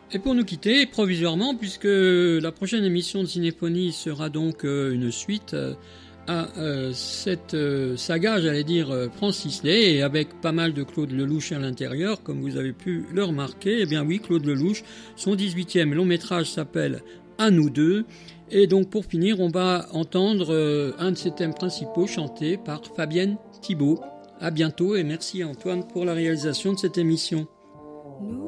Et pour nous quitter, provisoirement, puisque la prochaine émission de Cinéphonie sera donc une suite à cette saga, j'allais dire, Francis Lay, et avec pas mal de Claude Lelouch à l'intérieur, comme vous avez pu le remarquer. Eh bien oui, Claude Lelouch, son 18e long métrage s'appelle « À nous deux ». Et donc pour finir, on va entendre un de ses thèmes principaux chanté par Fabienne Thibault. À bientôt et merci Antoine pour la réalisation de cette émission.